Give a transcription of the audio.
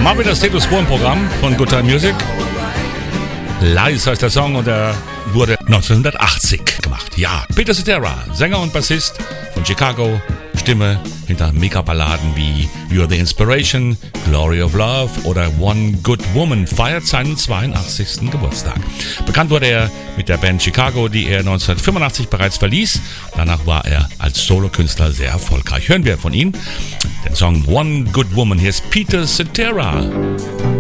Mal wieder Status Quo im Programm von Good Time Music. Lies heißt der Song und er wurde 1980 gemacht. Ja, Peter Cetera, Sänger und Bassist von Chicago, Stimme hinter Mega-Balladen wie You're the Inspiration, Glory of Love oder One Good Woman, feiert seinen 82. Geburtstag. Bekannt wurde er mit der Band Chicago, die er 1985 bereits verließ. Danach war er als Solokünstler sehr erfolgreich. Hören wir von ihm den Song One Good Woman. Hier ist Peter Cetera.